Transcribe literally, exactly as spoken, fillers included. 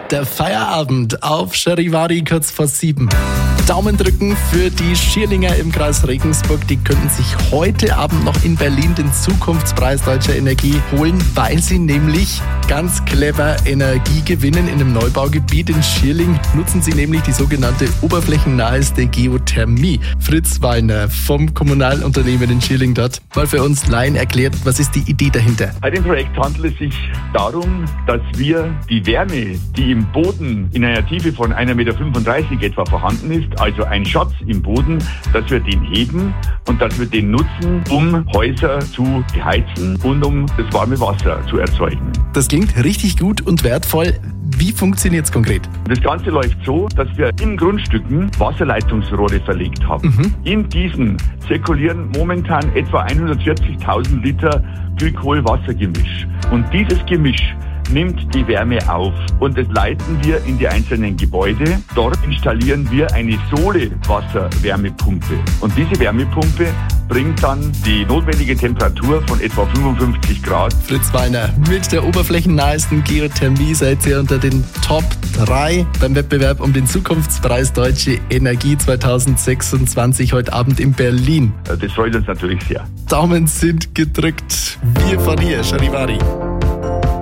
Der Feierabend auf Charivari kurz vor sieben. Daumen drücken für die Schierlinger im Kreis Regensburg. Die könnten sich heute Abend noch in Berlin den Zukunftspreis Deutscher Energie holen, weil sie nämlich ganz clever Energie gewinnen. In einem Neubaugebiet in Schierling nutzen sie nämlich die sogenannte oberflächennaheste Geothermie. Fritz Wallner vom Kommunalunternehmen in Schierling dort mal für uns Laien erklärt, was ist die Idee dahinter? Bei dem Projekt handelt es sich darum, dass wir die Wärme, die im Boden in einer Tiefe von ein Komma fünfunddreißig Meter etwa vorhanden ist, also ein Schatz im Boden, dass wir den heben und dass wir den nutzen, um Häuser zu beheizen und um das warme Wasser zu erzeugen. Das klingt richtig gut und wertvoll. Wie funktioniert es konkret? Das Ganze läuft so, dass wir in Grundstücken Wasserleitungsrohre verlegt haben. Mhm. In diesen zirkulieren momentan etwa hundertvierzigtausend Liter Glykol-Wassergemisch. Und dieses Gemisch nimmt die Wärme auf und das leiten wir in die einzelnen Gebäude. Dort installieren wir eine Sohle-Wasserwärmepumpe. Und diese Wärmepumpe bringt dann die notwendige Temperatur von etwa fünfundfünfzig Grad. Fritz Wallner, mit der oberflächennahesten Geothermie seid ihr unter den Top drei beim Wettbewerb um den Zukunftspreis Deutsche Energie zweitausendsechsundzwanzig heute Abend in Berlin. Das freut uns natürlich sehr. Daumen sind gedrückt. Wir von hier, Charivari.